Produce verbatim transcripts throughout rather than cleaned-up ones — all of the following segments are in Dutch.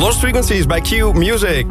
Lost Frequencies bij Q Music.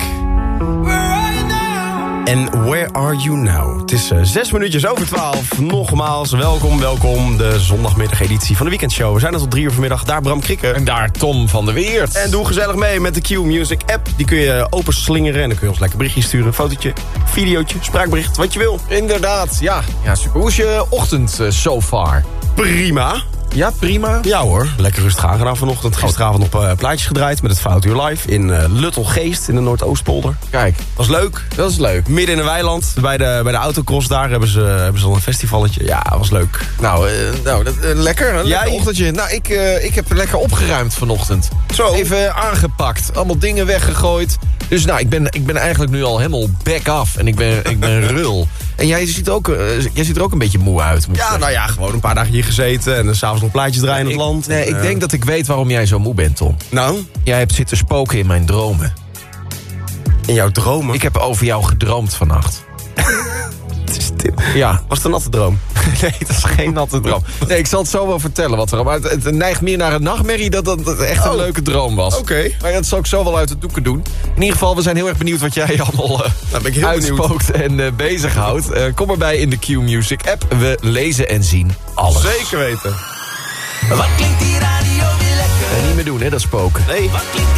En Where Are You Now? Het is uh, zes minuutjes over twaalf. Nogmaals, welkom, welkom. De zondagmiddageditie van de weekendshow. We zijn er tot drie uur vanmiddag. Daar Bram Krikker. En daar Tom van der Weert. En doe gezellig mee met de Q Music app. Die kun je openslingeren en dan kun je ons lekker berichtjes sturen. Een fotootje, videootje, spraakbericht, wat je wil. Inderdaad, ja. ja super. Hoe is je ochtend uh, so far? Prima. Ja, prima. Ja hoor, lekker rustig aangedaan vanochtend. Gisteravond nog uh, plaatjes gedraaid met het Foutuur Live in uh, Luttelgeest in de Noordoostpolder. Kijk. Was leuk. Dat is leuk. Midden in een weiland, bij de, bij de autocross daar hebben ze, hebben ze al een festivalletje. Ja, was leuk. Nou, uh, nou dat, uh, lekker. Een lekker ochtendje. Nou, ik, uh, ik heb lekker opgeruimd vanochtend. Zo. Even aangepakt. Allemaal dingen weggegooid. Dus nou, ik ben, ik ben eigenlijk nu al helemaal back af. En ik ben, ik ben rul. En jij ziet, ook, uh, jij ziet er ook een beetje moe uit. Moet ja, nou ja, gewoon een paar dagen hier gezeten. En dan s'avonds nog plaatjes draaien in het ik, land. Nee, en, ik uh, denk dat ik weet waarom jij zo moe bent, Tom. Nou? Jij hebt zitten spoken in mijn dromen. In jouw dromen? Ik heb over jou gedroomd vannacht. Wat is dit? Ja. Was het een natte droom? Nee, dat is geen natte droom. Nee, ik zal het zo wel vertellen wat er... Maar het, het neigt meer naar een nachtmerrie dat het, het echt een oh. leuke droom was. Oké. Okay. Maar dat zal ik zo wel uit de doeken doen. In ieder geval, we zijn heel erg benieuwd wat jij allemaal uh, nou, ben ik heel uitspookt en uh, bezighoudt. Uh, kom erbij in de Q Music app. We lezen en zien alles. Zeker weten. Wat klinkt die radio weer lekker? En niet meer doen, hè, dat spoken. Nee. Wat klinkt